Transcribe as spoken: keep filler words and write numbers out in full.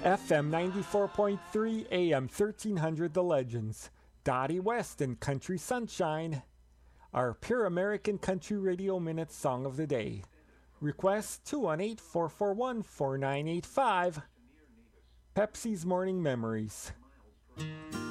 F M ninety-four point three, A M thirteen hundred The Legends, Dottie West and Country Sunshine. Our Pure American Country Radio Minute Song of the Day. Request two one eight, four four one, four nine eight five. Pepsi's Morning Memories.